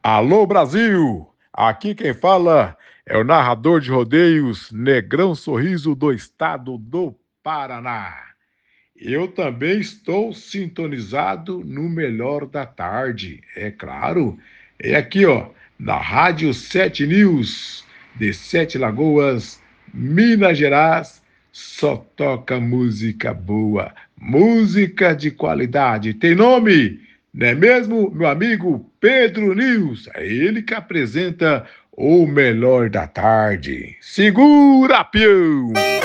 Alô Brasil! Aqui quem fala é o narrador de rodeios Negrão Sorriso do estado do Paraná. Eu também estou sintonizado no Melhor da Tarde, é claro. É aqui, ó, na Rádio 7 News, de Sete Lagoas, Minas Gerais. Só toca música boa, música de qualidade. Tem nome, não é mesmo, meu amigo Pedro News? É ele que apresenta o Melhor da Tarde. Segura, peão!